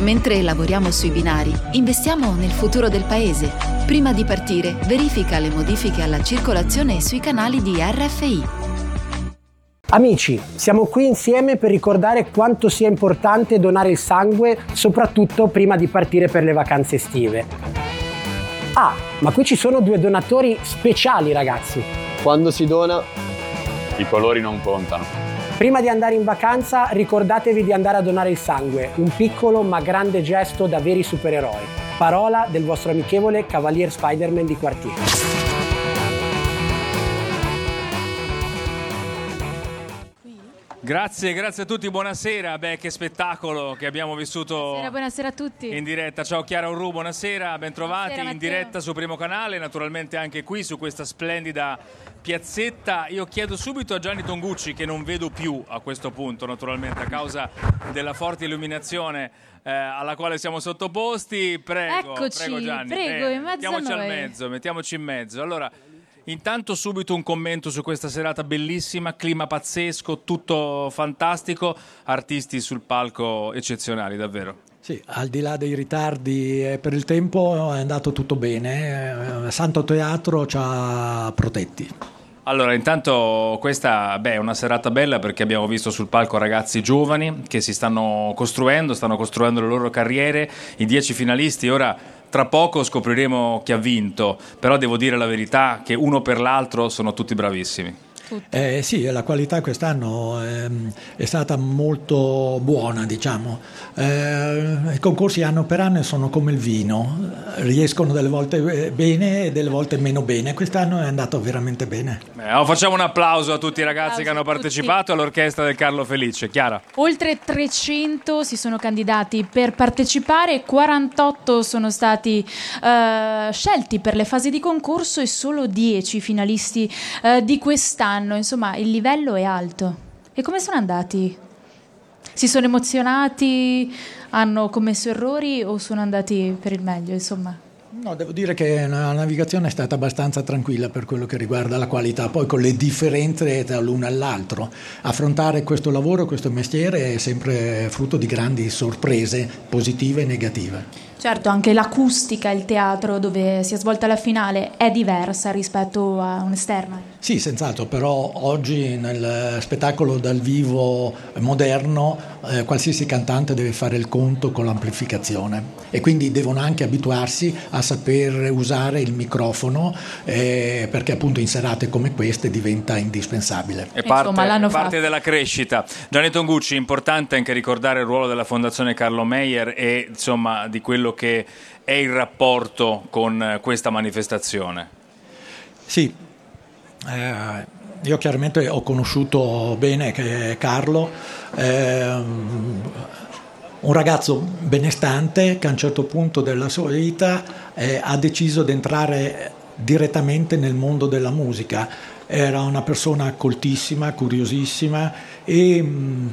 Mentre lavoriamo sui binari, investiamo nel futuro del paese. Prima di partire, verifica le modifiche alla circolazione sui canali di RFI. Amici, siamo qui insieme per ricordare quanto sia importante donare il sangue, soprattutto prima di partire per le vacanze estive. Ah, ma qui ci sono due donatori speciali, ragazzi. Quando si dona, i colori non contano. Prima di andare in vacanza, ricordatevi di andare a donare il sangue, un piccolo ma grande gesto da veri supereroi. Parola del vostro amichevole Cavalier Spider-Man di quartiere. Grazie a tutti, buonasera. Beh, che spettacolo che abbiamo vissuto. Buonasera a tutti. In diretta. Ciao Chiara Urru, buonasera, bentrovati. Buonasera, in diretta su Primo Canale, naturalmente anche qui su questa splendida piazzetta. Io chiedo subito a Gianni Tongucci, che non vedo più a questo punto, naturalmente a causa della forte illuminazione alla quale siamo sottoposti. Prego, Eccoci, prego Gianni. prego, in mezzo a noi. Mettiamoci in mezzo. Allora, intanto subito un commento su questa serata bellissima, clima pazzesco, tutto fantastico, artisti sul palco eccezionali, davvero. Sì, al di là dei ritardi per il tempo è andato tutto bene, Santo Teatro ci ha protetti. Allora, intanto questa è una serata bella perché abbiamo visto sul palco ragazzi giovani che si stanno costruendo le loro carriere, i 10 finalisti. Ora tra poco scopriremo chi ha vinto, però devo dire la verità che uno per l'altro sono tutti bravissimi. Sì, la qualità quest'anno è stata molto buona, diciamo. I concorsi anno per anno sono come il vino, riescono delle volte bene e delle volte meno bene. Quest'anno è andato veramente bene. Facciamo un applauso a tutti i ragazzi che hanno partecipato all'orchestra del Carlo Felice. Chiara? Oltre 300 si sono candidati per partecipare, 48 sono stati scelti per le fasi di concorso e solo 10 finalisti di quest'anno. Insomma, il livello è alto. E come sono andati? Si sono emozionati? Hanno commesso errori o sono andati per il meglio, insomma? No, devo dire che la navigazione è stata abbastanza tranquilla per quello che riguarda la qualità, poi con le differenze tra l'uno e l'altro. Affrontare questo lavoro, questo mestiere è sempre frutto di grandi sorprese positive e negative. Certo, anche l'acustica, il teatro dove si è svolta la finale è diversa rispetto a un'esterna. Sì, senz'altro, però oggi nel spettacolo dal vivo moderno qualsiasi cantante deve fare il conto con l'amplificazione e quindi devono anche abituarsi a saper usare il microfono perché appunto in serate come queste diventa indispensabile. È parte della crescita. Gianni Tongucci, importante anche ricordare il ruolo della Fondazione Carlo Meyer e insomma di quello che è il rapporto con questa manifestazione. Sì, io chiaramente ho conosciuto bene Carlo, un ragazzo benestante che a un certo punto della sua vita ha deciso di entrare direttamente nel mondo della musica. Era una persona coltissima, curiosissima e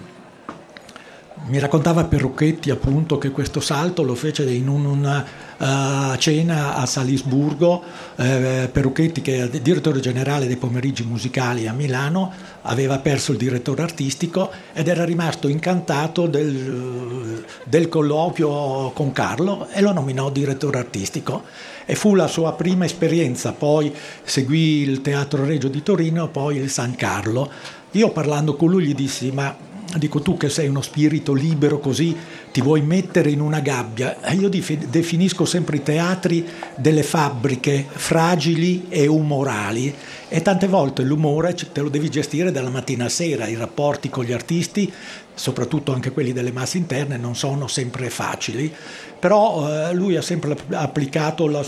mi raccontava Perrucchetti appunto che questo salto lo fece in una cena a Salisburgo. Perrucchetti, che è il direttore generale dei pomeriggi musicali a Milano, aveva perso il direttore artistico ed era rimasto incantato del colloquio con Carlo e lo nominò direttore artistico e fu la sua prima esperienza. Poi seguì il Teatro Regio di Torino, poi il San Carlo. Io parlando con lui gli dissi: ma dico, tu che sei uno spirito libero così, ti vuoi mettere in una gabbia? Io definisco sempre i teatri delle fabbriche fragili e umorali e tante volte l'umore te lo devi gestire dalla mattina a sera. I rapporti con gli artisti, soprattutto anche quelli delle masse interne, non sono sempre facili, però lui ha sempre applicato il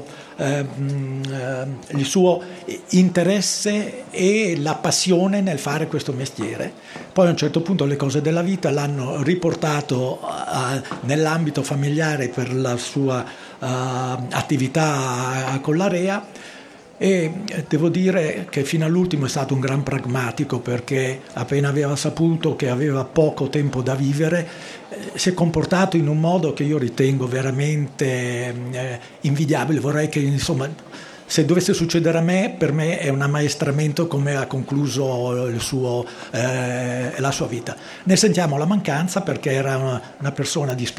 suo interesse e la passione nel fare questo mestiere. Poi a un certo punto le cose della vita l'hanno riportato nell'ambito familiare per la sua attività con l'Area e devo dire che fino all'ultimo è stato un gran pragmatico, perché appena aveva saputo che aveva poco tempo da vivere si è comportato in un modo che io ritengo veramente invidiabile. Vorrei che, insomma, se dovesse succedere a me, per me è un ammaestramento come ha concluso la sua vita. Ne sentiamo la mancanza perché era una persona di spirito